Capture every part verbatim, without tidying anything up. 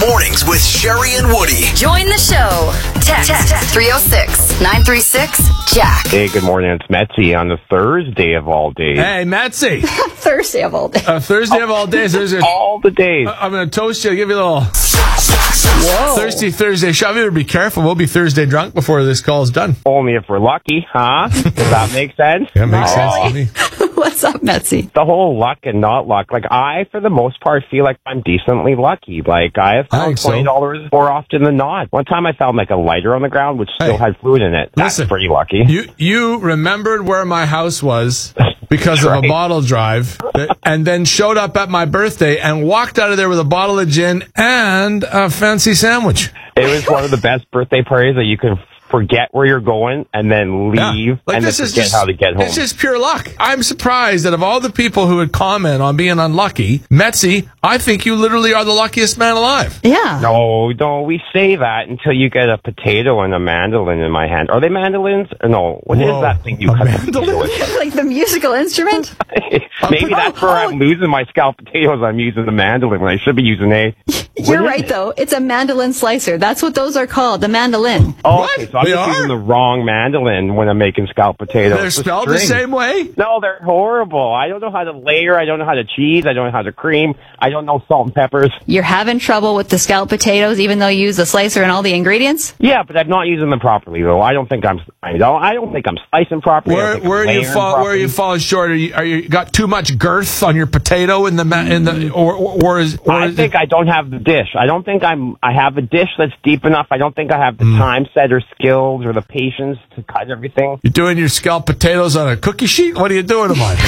Mornings with Sherry and Woody. Join the show. Text three oh six, nine three six, Jack. Hey, good morning. It's Metzi on the Thursday of all days. Hey, Metzi. Thursday of all days. Uh, Thursday of all days. There's a, all the days. I'm going to toast you. Give you a little Whoa. Thirsty Thursday shove. You better be careful. We'll be Thursday drunk before this call's done. Only if we're lucky, huh? Does that make sense? That makes Oh. sense to me. What's up, Metzi? The whole luck and not luck. Like, I, for the most part, feel like I'm decently lucky. Like, I have I found think so. twenty dollars more often than not. One time I found, like, a lighter on the ground, which still Hey, had fluid in it. That's listen, pretty lucky. You you remembered where my house was because of Right. a bottle drive, and then showed up at my birthday and walked out of there with a bottle of gin and a fancy sandwich. It was one of the best birthday parties that you can forget where you're going and then leave Yeah. Like, and then this is forget just, how to get home. It's just pure luck. I'm surprised that of all the people who would comment on being unlucky, Metzi, I think you literally are the luckiest man alive. Yeah. No, no, we say that until you get a potato and a mandolin in my hand. Are they mandolins? Or no, what is Whoa, that thing you a cut mandolin? the potato with? Like the musical instrument? Maybe that's where I'm losing my scalloped potatoes. I'm using the mandolin when I should be using a... You're What is right, it? though. It's a mandolin slicer. That's what those are called, the mandolin. Oh, What? okay, so I'm They just are? using the wrong mandolin when I'm making scalloped potatoes. They're It's a spelled the string. same way? No, they're horrible. I don't know how to layer. I don't know how to cheese. I don't know how to cream. I don't know salt and peppers. You're having trouble with the scalloped potatoes, even though you use the slicer and all the ingredients? Yeah, but I'm not using them properly, though. I don't think I'm. I don't. I don't think I'm slicing properly. I don't Where think I'm where are you layering fall, where are you properly. falling short? Are you are you got too much girth on your potato in the ma- in the or or, or is or I is think it, I don't have the dish. I don't think I'm. I have a dish that's deep enough. I don't think I have the Hmm. time set or skills or the patience to cut everything. you're doing your scalloped potatoes on a cookie sheet? What are you doing to mine?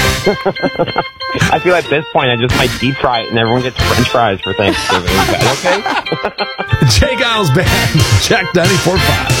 I feel at this point I just might deep fry it and everyone gets French fries for Thanksgiving. Is that okay? Jay Giles Band, Jack ninety-four point five.